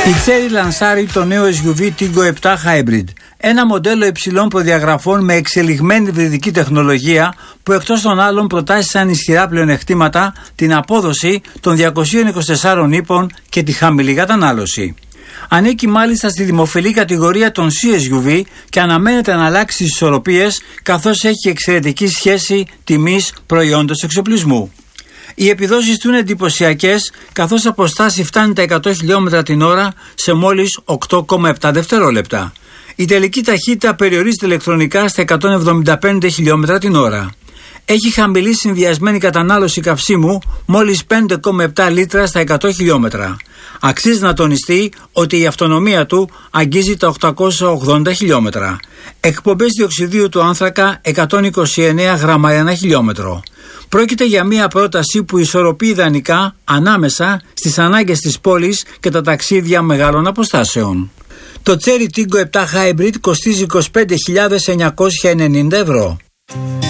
Η Chery λανσάρει το νέο SUV Tiggo 7 Hybrid, ένα μοντέλο υψηλών προδιαγραφών με εξελιγμένη υβριδική τεχνολογία που εκτός των άλλων προτάσει σαν ισχυρά πλεονεκτήματα την απόδοση των 224 ύπων και τη χαμηλή κατανάλωση. Ανήκει μάλιστα στη δημοφιλή κατηγορία των CSUV και αναμένεται να αλλάξει τις ισορροπίες καθώς έχει εξαιρετική σχέση τιμής προϊόντος εξοπλισμού. Οι επιδόσεις του είναι εντυπωσιακές καθώς αποστάσει φτάνει τα 100 χιλιόμετρα την ώρα σε μόλις 8,7 δευτερόλεπτα. Η τελική ταχύτητα περιορίζεται ηλεκτρονικά στα 175 χιλιόμετρα την ώρα. Έχει χαμηλή συνδυασμένη κατανάλωση καυσίμου, μόλις 5,7 λίτρα στα 100 χιλιόμετρα. Αξίζει να τονιστεί ότι η αυτονομία του αγγίζει τα 880 χιλιόμετρα. Εκπομπές διοξιδίου του άνθρακα 129 γραμμάρια ανά χιλιόμετρο. Πρόκειται για μια πρόταση που ισορροπεί ιδανικά ανάμεσα στις ανάγκες της πόλης και τα ταξίδια μεγάλων αποστάσεων. Το Chery Tiggo 7 Hybrid κοστίζει 25.990 ευρώ.